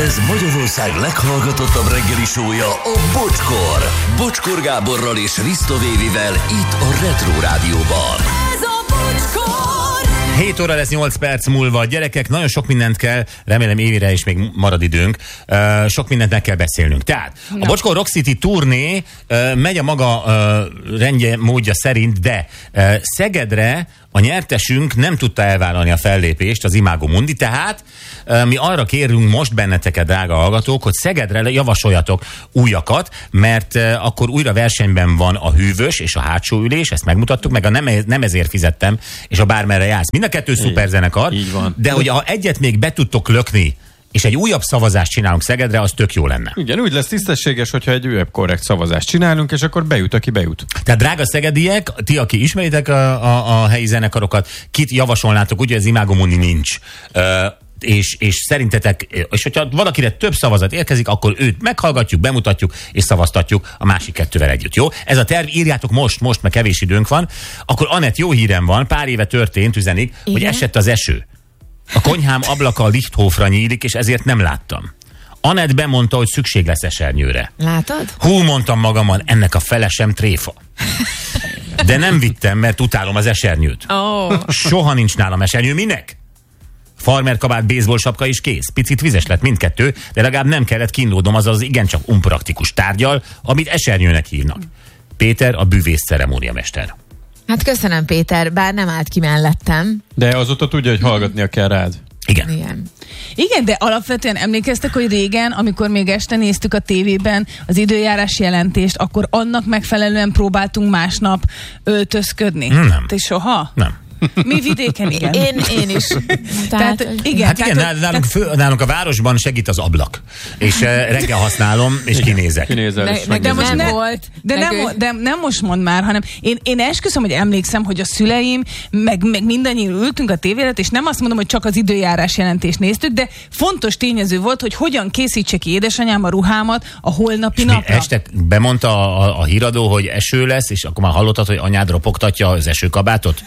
Ez Magyarország leghallgatottabb reggeli show-ja, a Bocskor. Bocskor Gáborral és Risto Vévivel itt a Retro Rádióban. Ez a Bocskor! 7 óra lesz 8 perc múlva. Gyerekek, nagyon sok mindent kell, remélem Évire is még marad időnk, sok mindent meg kell beszélnünk. Tehát a Bocskor Rock City turné megy a maga rendje, módja szerint, de Szegedre a nyertesünk nem tudta elvállalni a fellépést, az Imago Mundi, tehát mi arra kérünk most benneteket, drága hallgatók, hogy Szegedre javasoljatok újakat, mert akkor újra versenyben van a hűvös és a hátsó ülés, ezt megmutattuk, meg a nem ezért fizettem, és a bármerre jársz. Mind a kettő szuper zenekar, de hogy ha egyet még be tudtok lökni, és egy újabb szavazást csinálunk Szegedre, az tök jó lenne. Igen, úgy lesz tisztességes, hogyha egy újabb korrekt szavazást csinálunk, és akkor bejut, aki bejut. Tehát drága szegediek, ti, aki ismeritek a helyi zenekarokat, kit javasolnátok, ugye az Imago Mundi nincs. És szerintetek, és hogyha valakire több szavazat érkezik, akkor őt meghallgatjuk, bemutatjuk, és szavaztatjuk a másik kettővel együtt, jó? Ez a terv, írjátok most, mert kevés időnk van. Akkor Anett, jó hírem van, pár éve történt, üzenik, hogy esett az eső. A konyhám ablaka a Lichthofra nyílik, és ezért nem láttam. Anett bemondta, hogy szükség lesz esernyőre. Látod? Hú, mondtam magamon, ennek a fele sem tréfa. De nem vittem, mert utálom az esernyőt. Soha nincs nálam esernyő, minek? Farmer kabát, baseball sapka is kész. Picit vizes lett mindkettő, de legalább nem kellett kínlódnom azzal az igencsak unpraktikus tárgyal, amit esernyőnek hívnak. Péter, a bűvész ceremóniamester. Hát köszönöm, Péter, bár nem állt ki mellettem. De azóta tudja, hogy hallgatnia kell rád. Igen, de alapvetően emlékeztek, hogy régen, amikor még este néztük a tévében az időjárás jelentést, akkor annak megfelelően próbáltunk másnap öltözködni. Nem. Te soha? Nem. Mi vidéken, igen. Én is. Tehát, igen. Hát igen, nálunk a városban segít az ablak. És reggel használom, és kinézek. De most nem most mond már, hanem én esküszöm, hogy emlékszem, hogy a szüleim, meg mindannyian ültünk a tévére, és nem azt mondom, hogy csak az időjárás jelentést néztük, de fontos tényező volt, hogy hogyan készítse ki édesanyám a ruhámat a holnapi napra. Este bemondta a híradó, hogy eső lesz, és akkor már hallottad, hogy anyád ropogtatja az esőkabátot?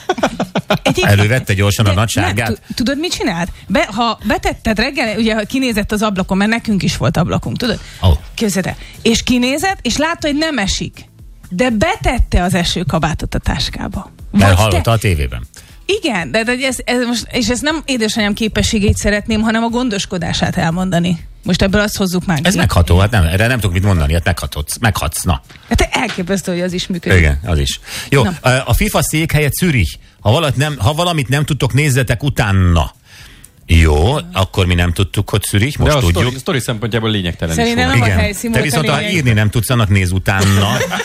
Elővette gyorsan a nagy sárgát? Tudod, mit csinált? Ha betetted reggel, ugye ha kinézett az ablakon, mert nekünk is volt ablakunk, tudod? Képzeld el. És kinézett, és látta, hogy nem esik. De betette az esőkabátot a táskába. Mert hallotta a tévében. Igen, de ez most, és ezt nem édesanyám képességét szeretném, hanem a gondoskodását elmondani. Most ebből azt hozzuk már. Ez megható, hát nem, erre nem tudok mit mondani, hát meghatsz, na. Hát elképesztő, hogy az is működik. Igen, az is. Jó, a FIFA székhelye Zürich. Ha valamit nem tudtok, nézzetek utána. Jó, akkor mi nem tudtuk, hogy Zürich, most de tudjuk. De a sztori szempontjából lényegtelen szerintem is nem a helyszín. Te viszont, ha írni nem tudsz, annak néz utána.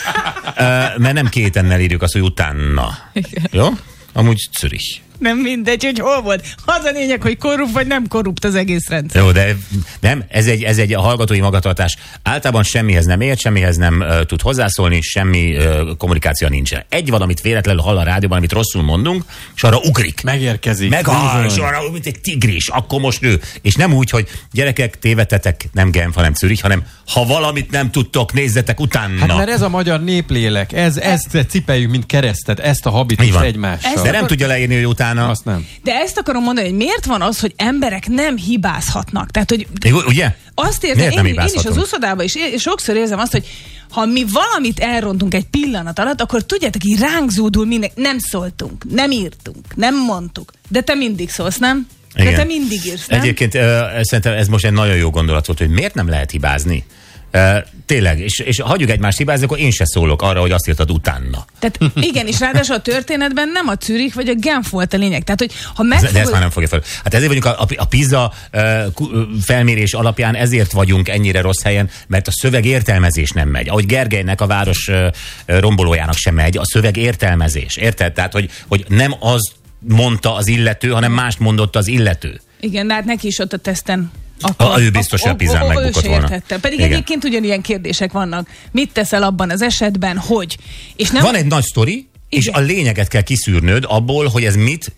Mert nem két ennel írjuk azt, hogy utána. Jó? Amúgy Zürich. Nem mindegy, hogy hol volt. Az a lényeg, hogy korrupt vagy nem korrupt az egész rendszer. Jó, de nem, ez egy hallgatói magatartás. Általában semmihez nem ért, semmihez nem tud hozzászólni, semmi kommunikáció nincsen. Egy valamit véletlenül hall a rádióban, amit rosszul mondunk, és arra ugrik. Megérkezik. És arra, mint egy tigris, akkor most ő. És nem úgy, hogy gyerekek, tévedtetek, nem Genf, hanem Zürich, hanem ha valamit nem tudtok, nézzetek utána. Hát mert ez a magyar néplélek, ezt cipeljük, mint keresztet, ezt a habitust egymással. De nem tudja leírni, hogy utána. Azt nem. De ezt akarom mondani, hogy miért van az, hogy emberek nem hibázhatnak? Tehát, hogy ugye? Azt értem, én is az úszodában is sokszor érzem azt, hogy ha mi valamit elrontunk egy pillanat alatt, akkor tudjátok, így ránk zúdul minden. Nem szóltunk, nem írtunk, nem mondtuk. De te mindig szólsz, nem? Igen. De te mindig írsz, nem? Egyébként szerintem ez most egy nagyon jó gondolat volt, hogy miért nem lehet hibázni? Tényleg, és hagyjuk egymást hibázni, akkor én se szólok arra, hogy azt írtad utána. Tehát igen, és ráadásul a történetben nem a Zürich vagy a Genf volt a lényeg. Tehát, hogy ha de ezt már nem fogja fel. Hát ezért vagyunk a PISA felmérés alapján, ezért vagyunk ennyire rossz helyen, mert a szöveg értelmezés nem megy. Ahogy Gergelynek, a város rombolójának sem megy, a szöveg értelmezés. Érted? Tehát, hogy nem az mondta az illető, hanem mást mondott az illető. Igen, de hát neki is ott a teszten. Ő biztos, hogy a Pizán megbukott volna. Pedig igen. Egyébként ugyanilyen kérdések vannak. Mit teszel abban az esetben, hogy? És nem... Van egy nagy sztori, és a lényeget kell kiszűrnöd abból, hogy ez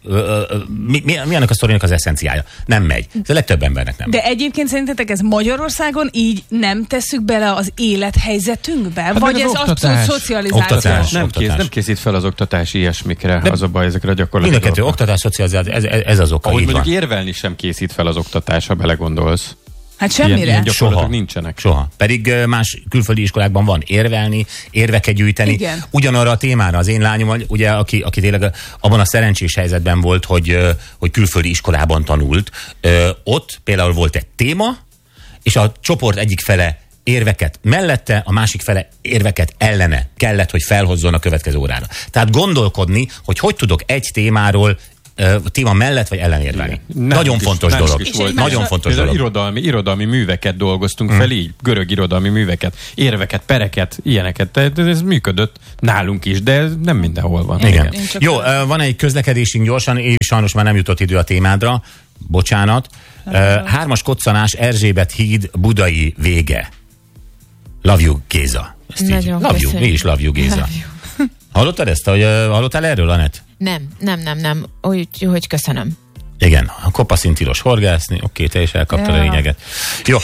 mi annak a sztorinak az eszenciája. Nem megy. Ez a legtöbb embernek nem. De egyébként szerintetek ez Magyarországon így nem tesszük bele az élethelyzetünkbe? Hát vagy ez abszolút szocializáció? Nem készít fel az oktatás ilyesmikre, az a baj, ezekre a gyakorlatilag. Mind a kettő, oktatás, szocializáció, ez az oka. Ahogy mondjuk érvelni sem készít fel az oktatás, ha belegondolsz. Hát semmire. Ilyen gyakorlatok nincsenek. Soha. Pedig más külföldi iskolákban van érvelni, érveket gyűjteni. Igen. Ugyanarra a témára az én lányom, ugye, aki tényleg abban a szerencsés helyzetben volt, hogy külföldi iskolában tanult, ott például volt egy téma, és a csoport egyik fele érveket mellette, a másik fele érveket ellene kellett, hogy felhozzon a következő órára. Tehát gondolkodni, hogy tudok egy témáról téma mellett vagy ellen érvelni. Nagyon fontos dolog. Nagyon fontos dolog. Irodalmi műveket dolgoztunk fel így, görög irodalmi műveket, érveket, pereket, ilyeneket. Ez működött nálunk is, de nem mindenhol van. Igen. Jó, van egy közlekedésünk gyorsan, és sajnos már nem jutott idő a témádra. Bocsánat. 3-as koccanás, Erzsébet híd, Budai vége. Love you, Géza. Love you. Mi is love you, Géza. Hallottad ezt? Hallottál erről, Anett? Nem. Úgy köszönöm. Igen, a kopaszint tilos horgászni. Oké, te is elkaptad a lényeget. Jó.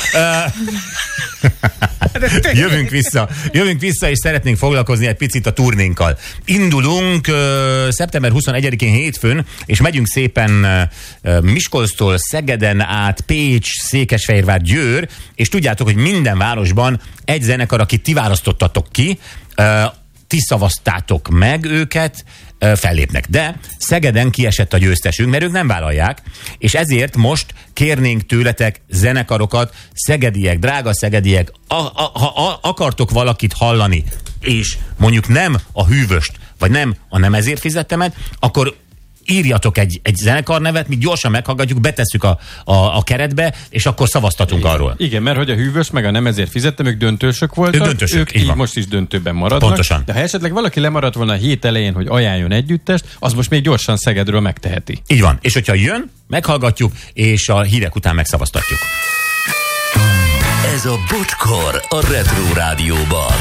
Jövünk vissza, és szeretnénk foglalkozni egy picit a turnénkkal. Indulunk szeptember 21-én hétfőn, és megyünk szépen Miskolctól Szegeden át Pécs, Székesfehérvár, Győr, és tudjátok, hogy minden városban egy zenekar, akit ti választottatok ki, ti szavaztátok meg őket, fellépnek. De Szegeden kiesett a győztesünk, mert ők nem vállalják, és ezért most kérnénk tőletek zenekarokat, szegediek, drága szegediek, ha akartok valakit hallani, és mondjuk nem a Hűvöst, vagy nem ezért fizettemet, akkor írjatok egy zenekarnevet, mi gyorsan meghallgatjuk, betesszük a keretbe, és akkor szavaztatunk arról. Igen, mert hogy a Hűvös meg a nem ezért fizettem, ők döntősök voltak, ők így most is döntőben maradnak. Pontosan. De ha esetleg valaki lemaradt volna a hét elején, hogy ajánljon együttest, az most még gyorsan Szegedről megteheti. Így van. És hogyha jön, meghallgatjuk, és a hírek után megszavaztatjuk. Ez a Bocskor a Retro Rádióban.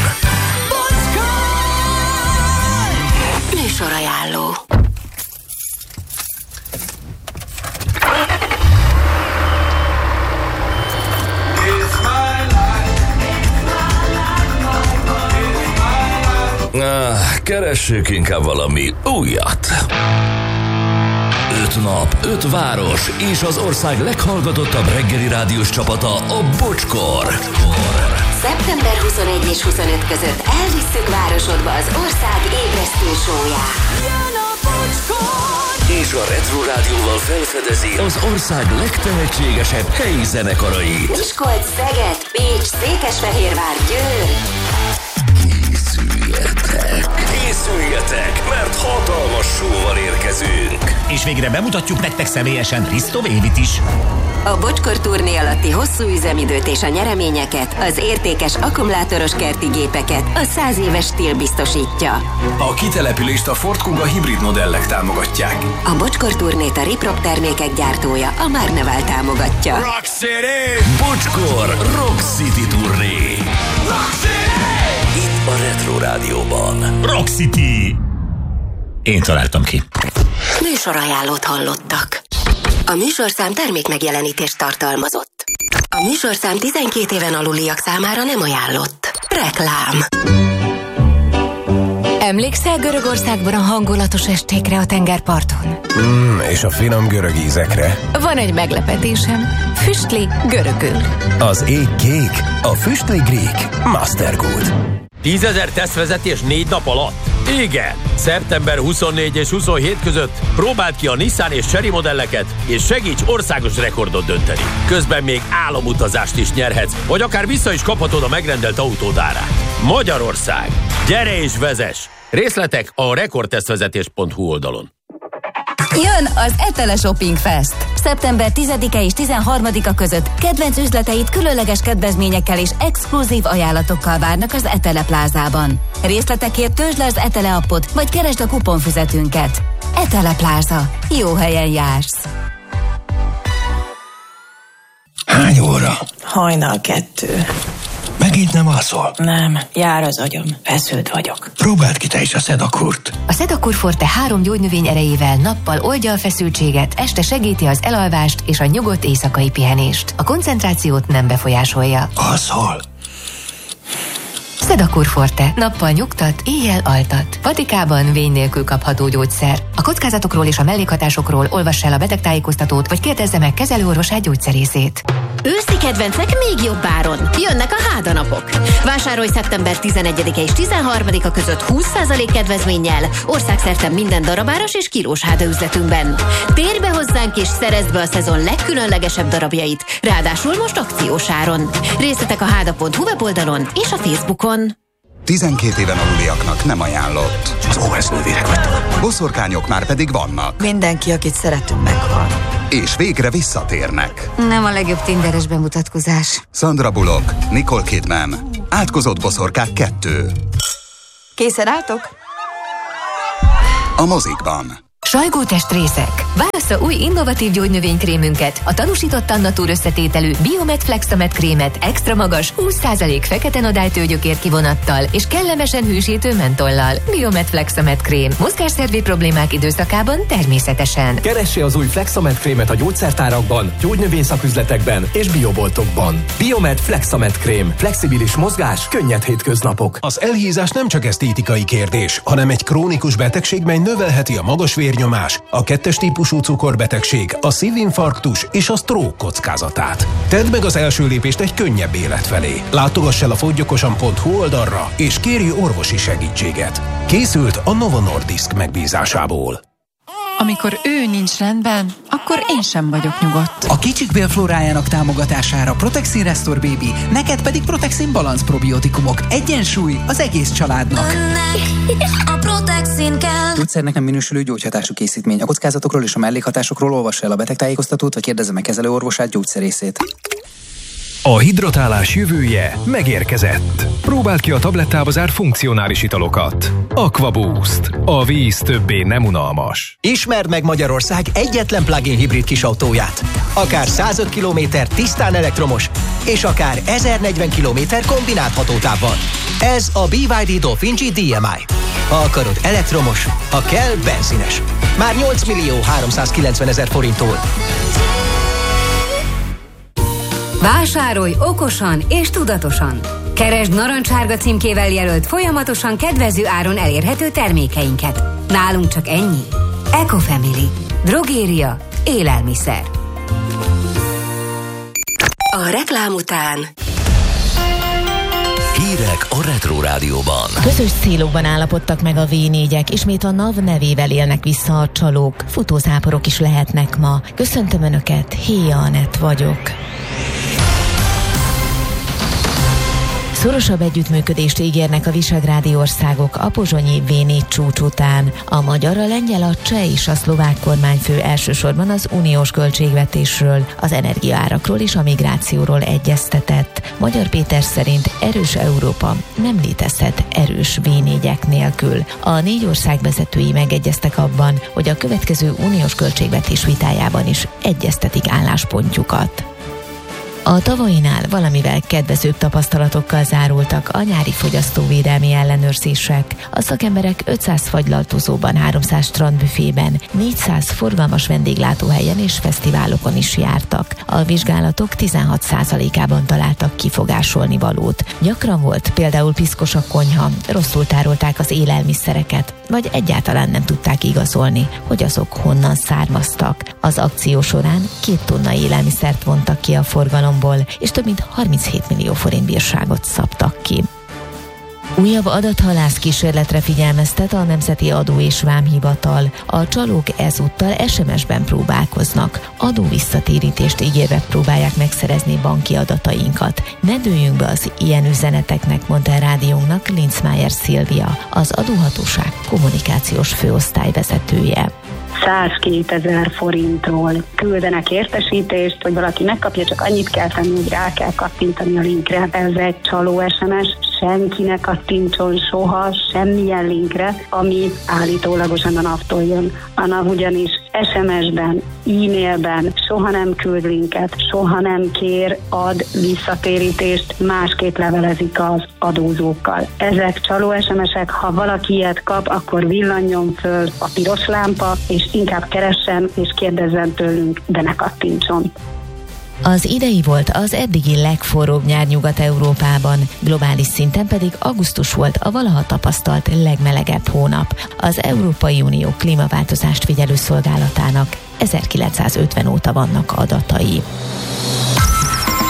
Műsorajánló. Keressük inkább valami újat. 5 nap, 5 város és az ország leghallgatottabb reggeli rádiós csapata, a Bocskor. Szeptember 21 és 25 között elvisszük városodba az ország ébresztő showyát. Jön a Bocskor! És a Retro Rádióval felfedezi az ország legtehetségesebb helyi zenekarait. Miskolc, Szeged, Pécs, Székesfehérvár, Győr. Készüljetek, mert hatalmas show-val érkezünk. És végre bemutatjuk nektek személyesen Risto Vévit is. A Bocskor turné alatti hosszú üzemidőt és a nyereményeket, az értékes akkumulátoros kerti gépeket a 100 éves stíl biztosítja. A kitelepülést a Ford Kuga hibrid modellek támogatják. A Bocskor turnét a Riprop termékek gyártója, a Marneval támogatja. Rock City! Bocskor Rock City turné. Rock City! Itt a Retro Rádióban. Rock City! Én találtam ki. Műsorajánlót hallottak. A műsorszám termékmegjelenítést tartalmazott. A műsorszám 12 éven aluliak számára nem ajánlott. Reklám. Emlékszel Görögországban a hangulatos estékre a tengerparton? És a finom görög ízekre. Van egy meglepetésem. Füstli görögül. Az ég kék, a füstli grík. Mastergood. 10 000 tesztvezetés 4 nap alatt? Igen! Szeptember 24 és 27 között próbáld ki a Nissan és Chery modelleket, és segíts országos rekordot dönteni. Közben még álomutazást is nyerhetsz, vagy akár vissza is kaphatod a megrendelt autód árát. Magyarország! Gyere és vezess! Részletek a rekordtesztvezetés.hu oldalon. Jön az Etele Shopping Fest! Szeptember 10-e és 13-a között kedvenc üzleteid különleges kedvezményekkel és exkluzív ajánlatokkal várnak az Etele Plázában. Részletekért töltsd le az Etele appot, vagy keresd a kuponfüzetünket. Etele Pláza. Jó helyen jársz! Hány óra? Hajnal 2. Megint nem alszol? Nem, jár az agyam. Feszült vagyok. Próbáld ki te is a Sedakurt. A Sedakur Forte 3 gyógynövény erejével nappal oldja a feszültséget, este segíti az elalvást és a nyugodt éjszakai pihenést. A koncentrációt nem befolyásolja. Alszol? Sedakur Forte. Nappal nyugtat, éjjel altat. Patikában vény nélkül kapható gyógyszer. A kockázatokról és a mellékhatásokról olvass el a betegtájékoztatót, vagy kérdezze meg kezelőorvosát, gyógyszerészét. Őszi kedvencek még jobb áron. Jönnek a hádanapok. Vásárolj szeptember 11-e és 13-a között 20% kedvezménnyel országszerte minden darabáras és kilós háda üzletünkben. Térj be hozzánk és szerezd be a szezon legkülönlegesebb darabjait, ráadásul most akciós áron. Részletek a háda.hu weboldalon és a Facebookon. 12 éven aluliaknak nem ajánlott. Az OS nővérek vagytok. Boszorkányok már pedig vannak. Mindenki, akit szeretünk, meghal. És végre visszatérnek. Nem a legjobb tinderes bemutatkozás. Sandra Bullock, Nicole Kidman. Átkozott boszorkák 2. Készen álltok? A mozikban. Sajgótestrészek. Válassza új innovatív gyógynövénykrémünket, a tanúsított Annatur összetételű Biomet Flexamet krémet extra magas 20% fekete nadrágtőgyökér kivonattal és kellemesen hűsítő mentollal. Biomet Flexamet krém. Mozgásszervi problémák időszakában természetesen. Keresse az új Flexamet krémet a gyógyszertárakban, gyógynövényszaküzletekben és bioboltokban. Biomet Flexamet krém. Flexibilis mozgás, könnyed hétköznapok. Az elhízás nem csak esztétikai kérdés, hanem egy krónikus betegség, mely növelheti a magas vérnyomás, a 2-es típusú cukorbetegség, a szívinfarktus és a stroke kockázatát. Tedd meg az első lépést egy könnyebb élet felé. Látogass el a foggyokosan.hu oldalra, és kérj orvosi segítséget. Készült a Novo Nordisk megbízásából. Amikor ő nincs rendben, akkor én sem vagyok nyugodt. A kicsik bélflórájának támogatására Protexin Restore Baby, neked pedig Protexin Balance probiotikumok. Egyensúly az egész családnak. A Protexin kell. Gyógyszernek nem minősülő gyógyhatású készítmény. A kockázatokról és a mellékhatásokról olvassa el a betegtájékoztatót, vagy kérdezze meg kezelőorvosát, gyógyszerészét. A hidratálás jövője megérkezett. Próbáld ki a tablettába zárt funkcionális italokat. Aqua Boost. A víz többé nem unalmas. Ismerd meg Magyarország egyetlen plug-in hibrid kisautóját. Akár 105 km tisztán elektromos, és akár 1040 km kombinált hatótávval. Ez a BYD Dolphin G DMI. Ha akarod elektromos, ha kell benzines. Már 8.390.000 forinttól. Vásárolj okosan és tudatosan! Keresd narancssárga címkével jelölt, folyamatosan kedvező áron elérhető termékeinket. Nálunk csak ennyi. Ecofamily. Drogéria. Élelmiszer. A reklám után Hírek a Retro Rádióban. Közös célokban állapodtak meg a V4-ek, ismét a NAV nevével élnek vissza a csalók. Futózáporok is lehetnek ma. Köszöntöm Önöket, Héja Anett vagyok. Szorosabb együttműködést ígérnek a visegrádi országok a pozsonyi V4 csúcs után. A magyar, a lengyel, a cseh és a szlovák kormányfő elsősorban az uniós költségvetésről, az energiaárakról és a migrációról egyeztetett. Magyar Péter szerint erős Európa nem létezhet erős V4-ek nélkül. A 4 ország vezetői megegyeztek abban, hogy a következő uniós költségvetés vitájában is egyeztetik álláspontjukat. A tavainál valamivel kedvezőbb tapasztalatokkal zárultak a nyári fogyasztóvédelmi ellenőrzések. A szakemberek 500 fagylaltozóban, 300 strandbüfében, 400 forgalmas vendéglátóhelyen és fesztiválokon is jártak. A vizsgálatok 16%-ában találtak kifogásolni valót. Gyakran volt például piszkos a konyha, rosszul tárolták az élelmiszereket, vagy egyáltalán nem tudták igazolni, hogy azok honnan származtak. Az akció során 2 tonna élelmiszert vontak ki a forgalomból, és több mint 37 millió forint bírságot szabtak ki. Újabb adathalász kísérletre figyelmeztet a Nemzeti Adó és Vámhivatal. A csalók ezúttal SMS-ben próbálkoznak. Adóvisszatérítést ígérve próbálják megszerezni banki adatainkat. Ne dőljünk be az ilyen üzeneteknek, mondta a rádiónknak Linzmeier Szilvia, az adóhatóság kommunikációs főosztály vezetője. 102 000 forintról küldenek értesítést, hogy valaki megkapja, csak annyit kell tenni, hogy rá kell kattintani a linkre. Ez egy csaló SMS, senki ne kattintson soha semmilyen linkre, ami állítólagosan a NAV-tól jön. A NAV ugyanis SMS-ben, e-mailben soha nem küld linket, soha nem kér, ad visszatérítést, másképp levelezik az adózókkal. Ezek csaló SMS-ek, ha valaki ilyet kap, akkor villanjon föl a piros lámpa, és inkább keressen és kérdezzen tőlünk, de ne kattintson. Az idei volt az eddigi legforróbb nyár Nyugat-Európában, globális szinten pedig augusztus volt a valaha tapasztalt legmelegebb hónap. Az Európai Unió klímaváltozást figyelő szolgálatának 1950 óta vannak adatai.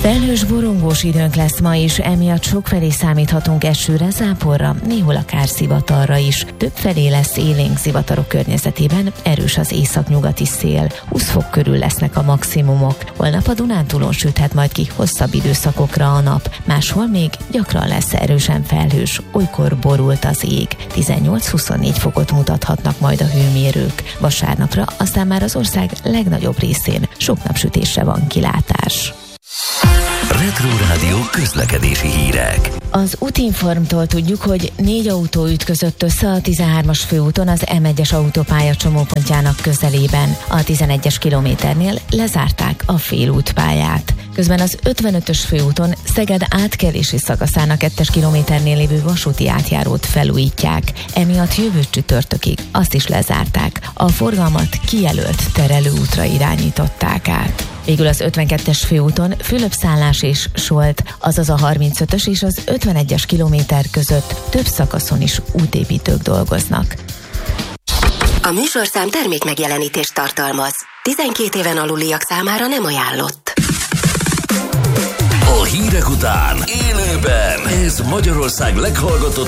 Felhős borongós időnk lesz ma is, emiatt sokfelé számíthatunk esőre, záporra, néhol akár zivatarra is. Többfelé lesz élénk zivatarok környezetében, erős az északnyugati szél. 20 fok körül lesznek a maximumok. Holnap a Dunántúlon süthet majd ki hosszabb időszakokra a nap. Máshol még gyakran lesz erősen felhős, olykor borult az ég. 18-24 fokot mutathatnak majd a hőmérők. Vasárnapra aztán már az ország legnagyobb részén sok napsütésre van kilátás. Retro Rádió közlekedési hírek. Az Útinformtól tudjuk, hogy 4 autó ütközött össze a 13-as főúton az M1-es autópálya csomópontjának közelében. A 11-es kilométernél lezárták a félútpályát. Közben az 55-ös főúton Szeged átkelési szakaszának 2-es kilométernél lévő vasúti átjárót felújítják. Emiatt jövő csütörtökig azt is lezárták. A forgalmat kijelölt terelőútra irányították át. Végül az 52-es főúton Fülöp-Szállás és Solt, azaz a 35-ös és az 51-es kilométer között több szakaszon is útépítők dolgoznak. A műsorszám termék megjelenítést tartalmaz. 12 éven aluliak számára nem ajánlott. A hírek után élőben ez Magyarország leghallgatottabb